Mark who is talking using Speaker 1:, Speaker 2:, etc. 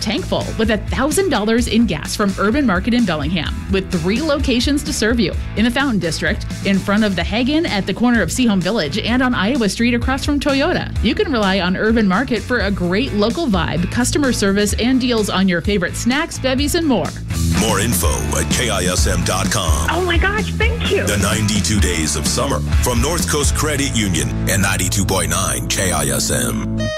Speaker 1: tank full with $1,000 in gas from Urban Market in Bellingham, with 3 locations to serve you. In the Fountain District, in front of the Hagen at the corner of Seahome Village, and on Iowa Street across from Toyota. You can rely on Urban Market for a great local vibe, customer service, and deals on your favorite snacks, bevies, and more.
Speaker 2: More info at KISM.com.
Speaker 3: Oh my gosh, thank you.
Speaker 2: The 92 Days of Summer from North Coast Credit Union and 92.9 KISM.